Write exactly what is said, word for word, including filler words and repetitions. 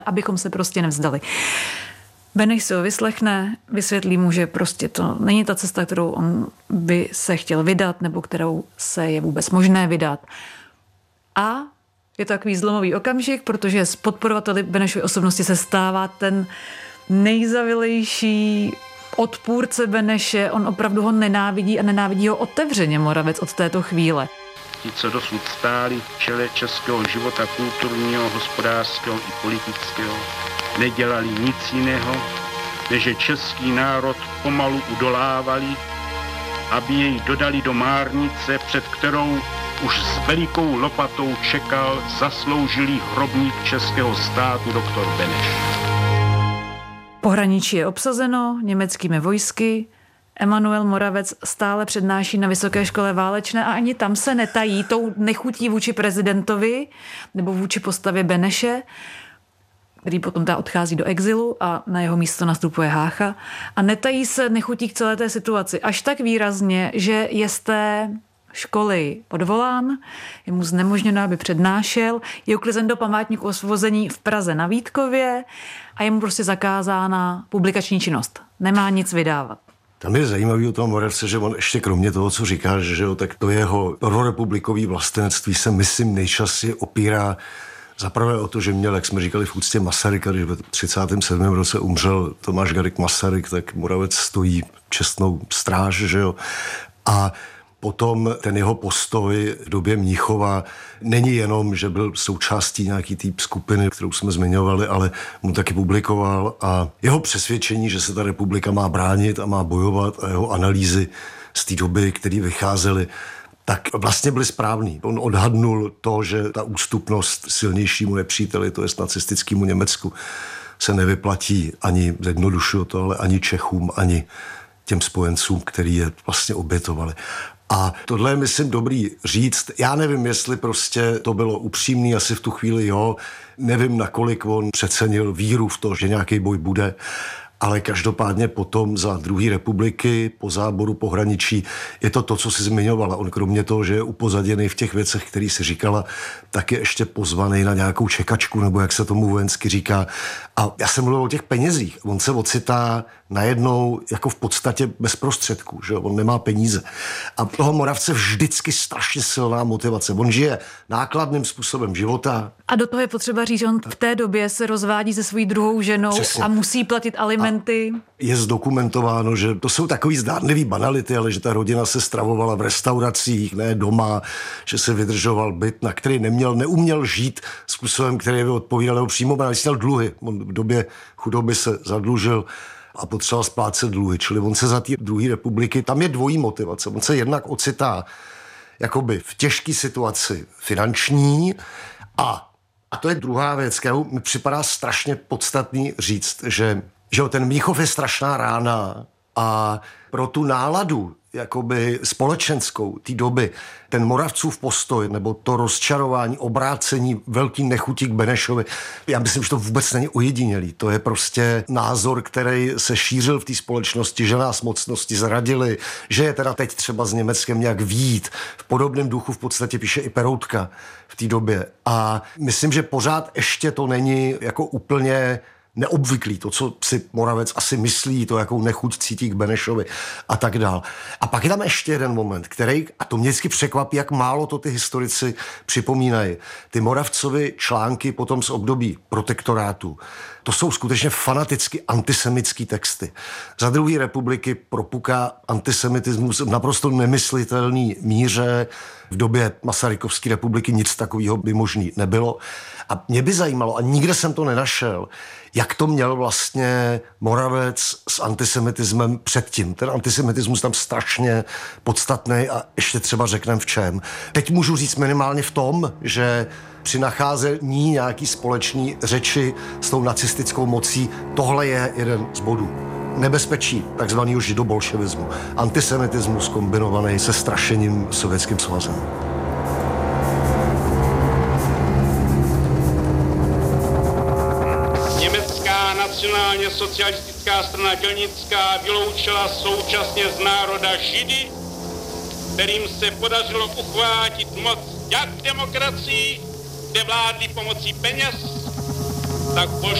abychom se prostě nevzdali. Beneš si ho vyslechne, vysvětlí mu, že prostě to není ta cesta, kterou on by se chtěl vydat, nebo kterou se je vůbec možné vydat. A je to takový zlomový okamžik, protože z podporovateli Benešovy osobnosti se stává ten nejzavilejší odpůrce Beneše. On opravdu ho nenávidí a nenávidí ho otevřeně Moravec od této chvíle. Ti, co dosud stáli v čele českého života kulturního, hospodářského i politického, nedělali nic jiného, než že český národ pomalu udolávali, aby jej dodali do márnice, před kterou už s velikou lopatou čekal zasloužilý hrobník českého státu doktor Beneš. Pohraničí je obsazeno německými vojsky. Emanuel Moravec stále přednáší na Vysoké škole válečné a ani tam se netají tou nechutí vůči prezidentovi nebo vůči postavě Beneše, který potom ta odchází do exilu a na jeho místo nastupuje Hácha. A netají se nechutí k celé té situaci až tak výrazně, že je z té školy odvolán, je mu znemožněno, aby přednášel, je uklizen do památníku osvobození v Praze na Vítkově a je mu prostě zakázána publikační činnost. Nemá nic vydávat. Tam je zajímavý o tom Moravce, že on ještě kromě toho, co říká, že jo, tak to jeho prvorepublikový vlastenectví se, myslím, nejčastěji opírá zaprvé o to, že měl, jak jsme říkali v úctě Masaryka, když v třicátém sedmém roce umřel Tomáš Garrigue Masaryk, tak Moravec stojí čestnou stráž, že jo. A potom ten jeho postoj v době Mnichova není jenom, že byl součástí nějaký té skupiny, kterou jsme zmiňovali, ale mu taky publikoval a jeho přesvědčení, že se ta republika má bránit a má bojovat a jeho analýzy z té doby, které vycházely, tak vlastně byly správný. On odhadnul to, že ta ústupnost silnějšímu nepříteli, to je nacistickému Německu, se nevyplatí ani, zjednodušuju to, ale ani Čechům, ani těm spojencům, který je vlastně obětovali. A tohle je, myslím, dobrý říct. Já nevím, jestli prostě to bylo upřímný, asi v tu chvíli jo. Nevím, nakolik on přecenil víru v to, že nějaký boj bude. Ale každopádně potom za druhé republiky, po záboru pohraničí, je to to, co si zmiňovala. On kromě toho, že je upozaděný v těch věcech, který si říkala, tak je ještě pozvaný na nějakou čekačku, nebo jak se tomu vojensky říká. A já jsem mluvil o těch penězích. On se ocitá najednou jako v podstatě bez prostředků, že on nemá peníze. A toho Moravce vždycky strašně silná motivace. On žije nákladným způsobem života. A do toho je potřeba říct, že on v té době se rozvádí se svojí druhou ženou. Přesně. A musí platit alimenty. A je zdokumentováno, že to jsou takový zdánlivý banality, ale že ta rodina se stravovala v restauracích, ne doma, že se vydržoval byt, na který neměl, neuměl žít způsobem, který by odpovídal jeho přímo, ale měl dluhy. On v době chudoby se zadlužil a potřeboval splácet dluhy. Čili on se za té druhé republiky, tam je dvojí motivace. On se jednak ocitá jakoby v těžké situaci finanční a, a to je druhá věc, kterou mi připadá strašně podstatný říct, že, že ten Mnichov je strašná rána a pro tu náladu jakoby společenskou té doby, ten Moravcův postoj nebo to rozčarování, obrácení, velký nechutí k Benešovi, já myslím, že to vůbec není ojedinělý. To je prostě názor, který se šířil v té společnosti, že nás mocnosti zradili, že je teda teď třeba s Německem nějak vyjít. V podobném duchu v podstatě píše i Peroutka v té době. A myslím, že pořád ještě to není jako úplně neobvyklý, to, co si Moravec asi myslí, to, jakou nechuť cítí k Benešovi a tak dál. A pak je tam ještě jeden moment, který, a to mě vždycky překvapí, jak málo to ty historici připomínají. Ty Moravcovy články potom z období protektorátu, to jsou skutečně fanaticky antisemický texty. Za druhé republiky propuká antisemitismus v naprosto nemyslitelný míře. V době Masarykovské republiky nic takového by možný nebylo. A mě by zajímalo, a nikde jsem to nenašel, jak to měl vlastně Moravec s antisemitismem předtím. Ten antisemitismus tam strašně podstatný a ještě třeba řekneme v čem. Teď můžu říct minimálně v tom, že při nacházení nějaký společný řeči s tou nacistickou mocí, tohle je jeden z bodů. Nebezpečí takzvaného židobolševismu. Antisemitismus kombinovaný se strašením Sovětským svazem. Německá nacionálně socialistická strana dělnická vyloučila současně z národa Židy, kterým se podařilo uchvátit moc jak v demokracii, kde vládli pomocí peněz, tak